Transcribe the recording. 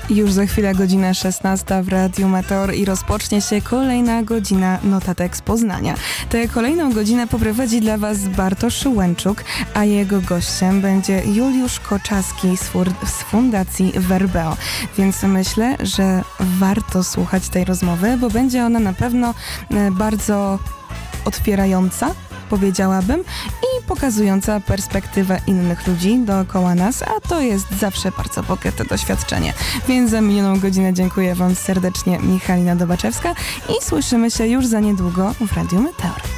Już za chwilę godzina 16 w Radiu Meteor i rozpocznie się kolejna godzina notatek z Poznania. Tę kolejną godzinę poprowadzi dla Was Bartosz Łęczuk, a jego gościem będzie Juliusz Koczaski z Fundacji Verbeo. Więc myślę, że warto słuchać tej rozmowy, bo będzie ona na pewno bardzo otwierająca, powiedziałabym, i pokazująca perspektywę innych ludzi dookoła nas, a to jest zawsze bardzo bogate doświadczenie. Więc za minioną godzinę dziękuję Wam serdecznie, Michalina Dobaczewska, i słyszymy się już za niedługo w Radiu Meteor.